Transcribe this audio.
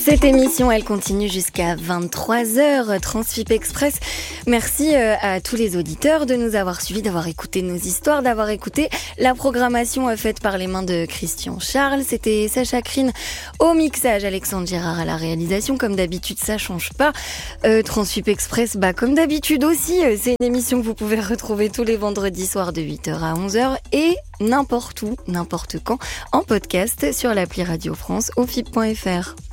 Cette émission, elle continue jusqu'à 23h, Transfip Express. Merci à tous les auditeurs de nous avoir suivis, d'avoir écouté nos histoires, d'avoir écouté la programmation faite par les mains de Christian Charles. C'était Sacha Crine au mixage, Alexandre Girard à la réalisation. Comme d'habitude, ça change pas. Transfip Express, comme d'habitude aussi, c'est une émission que vous pouvez retrouver tous les vendredis soirs de 8h à 11h et n'importe où, n'importe quand, en podcast sur l'appli Radio France au FIP.fr.